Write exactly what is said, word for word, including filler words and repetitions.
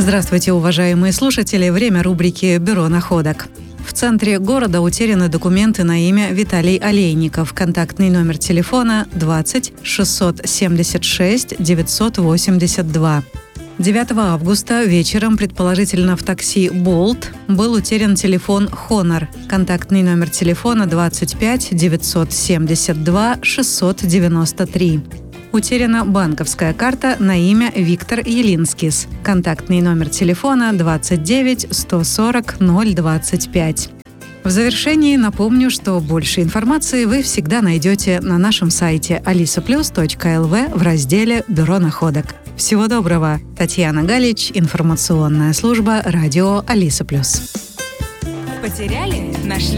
Здравствуйте, уважаемые слушатели. Время рубрики «Бюро находок». В центре города утеряны документы на имя Виталий Олейников. Контактный номер телефона двадцать шестьсот семьдесят шесть девятьсот восемьдесят два. девятого августа вечером, предположительно в такси «Болт», был утерян телефон «Хонор». Контактный номер телефона двадцать пять девятьсот семьдесят два шестьсот девяносто три. Утеряна банковская карта на имя Виктор Елинскис. Контактный номер телефона двадцать девять сто сорок ноль двадцать пять. В завершении напомню, что больше информации вы всегда найдете на нашем сайте алиса плюс точка эл ви в разделе «Бюро находок». Всего доброго! Татьяна Галич, информационная служба радио Алиса Плюс. Потеряли? Нашли?